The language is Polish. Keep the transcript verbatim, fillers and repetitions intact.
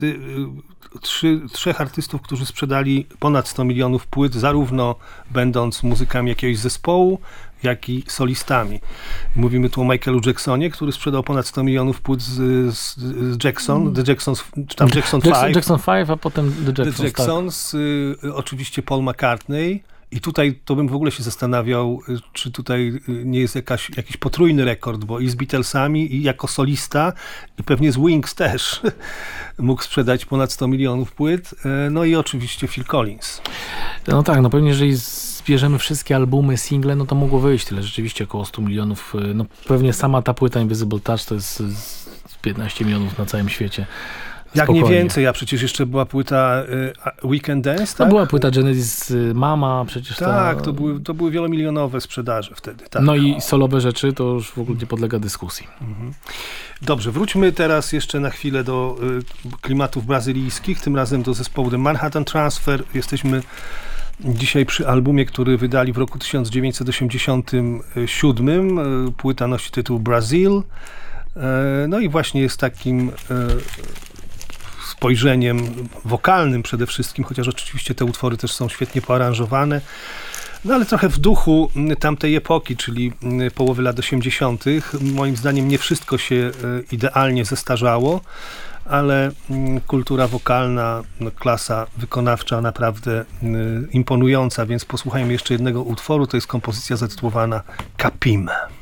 Trzy, trzech artystów, którzy sprzedali ponad sto milionów płyt, zarówno będąc muzykami jakiegoś zespołu, jak i solistami. Mówimy tu o Michaelu Jacksonie, który sprzedał ponad sto milionów płyt z, z, z Jackson, The Jacksons, czy tam Jackson Jackson, Five. Jackson Five, a potem The Jacksons. The Jacksons, tak. y, oczywiście Paul McCartney. I tutaj to bym w ogóle się zastanawiał, czy tutaj nie jest jakaś, jakiś potrójny rekord, bo i z Beatlesami, i jako solista, i pewnie z Wings też mógł sprzedać ponad sto milionów płyt. No i oczywiście Phil Collins. No tak, no pewnie jeżeli zbierzemy wszystkie albumy, single, no to mogło wyjść tyle, rzeczywiście około sto milionów. No pewnie sama ta płyta Invisible Touch to jest piętnaście milionów na całym świecie. Jak Spokojnie. nie więcej, a przecież jeszcze była płyta y, Weekend Dance, tak? To była płyta Genesis Mama, przecież Tak, ta... to były, to były wielomilionowe sprzedaże wtedy. Tak. No i solowe rzeczy to już w ogóle nie podlega dyskusji. Mhm. Dobrze, wróćmy teraz jeszcze na chwilę do y, klimatów brazylijskich, tym razem do zespołu The Manhattan Transfer. Jesteśmy dzisiaj przy albumie, który wydali w roku tysiąc dziewięćset osiemdziesiątym siódmym. Y, płyta nosi tytuł Brazil. Y, no i właśnie jest takim... Y, spojrzeniem wokalnym przede wszystkim, chociaż oczywiście te utwory też są świetnie poaranżowane, no ale trochę w duchu tamtej epoki, czyli połowy lat osiemdziesiątych. Moim zdaniem nie wszystko się idealnie zestarzało, ale kultura wokalna, klasa wykonawcza naprawdę imponująca, więc posłuchajmy jeszcze jednego utworu, to jest kompozycja zatytułowana Capim.